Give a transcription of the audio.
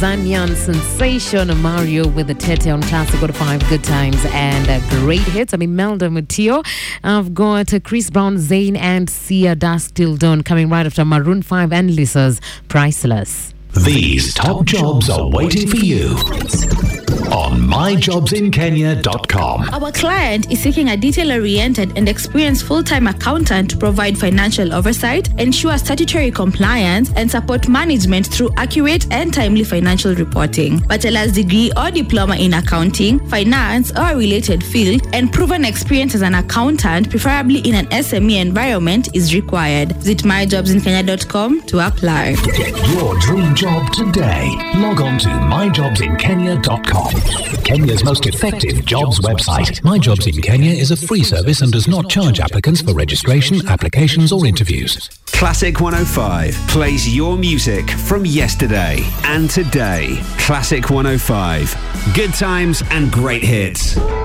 Zanyan sensation Mario with the Tete on Classic 5 good times and great hits. Melda Mateo. I've got Chris Brown, Zayn, and Sia Dusk Till Dawn coming right after Maroon 5 and Lisa's Priceless. These top jobs are waiting for you on myjobsinkenya.com. Our client is seeking a detail-oriented and experienced full-time accountant to provide financial oversight, ensure statutory compliance, and support management through accurate and timely financial reporting. Bachelor's degree or diploma in accounting, finance, or a related field, and proven experience as an accountant, preferably in an SME environment, is required. Visit myjobsinkenya.com to apply. Get your dream job today. Log on to myjobsinkenya.com. Kenya's most effective jobs website. My Jobs in Kenya is a free service and does not charge applicants for registration, applications or interviews. Classic 105 plays your music from yesterday and today. Classic 105. Good times and great hits.